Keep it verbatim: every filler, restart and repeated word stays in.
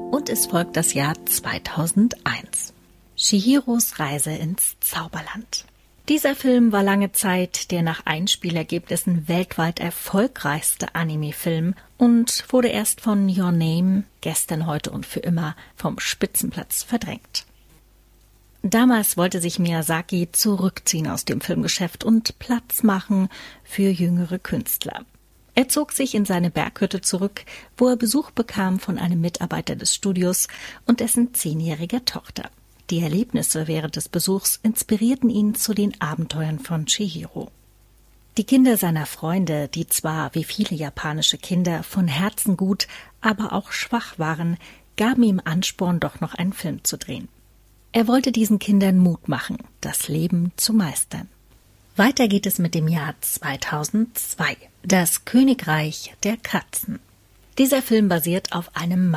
Und es folgt das Jahr zweitausendeins. Chihiros Reise ins Zauberland. Dieser Film war lange Zeit der nach Einspielergebnissen weltweit erfolgreichste Anime-Film und wurde erst von Your Name, Gestern, heute und für immer vom Spitzenplatz verdrängt. Damals wollte sich Miyazaki zurückziehen aus dem Filmgeschäft und Platz machen für jüngere Künstler. Er zog sich in seine Berghütte zurück, wo er Besuch bekam von einem Mitarbeiter des Studios und dessen zehnjähriger Tochter. Die Erlebnisse während des Besuchs inspirierten ihn zu den Abenteuern von Chihiro. Die Kinder seiner Freunde, die zwar wie viele japanische Kinder von Herzen gut, aber auch schwach waren, gaben ihm Ansporn, doch noch einen Film zu drehen. Er wollte diesen Kindern Mut machen, das Leben zu meistern. Weiter geht es mit dem Jahr zweitausendzwei, das Königreich der Katzen. Dieser Film basiert auf einem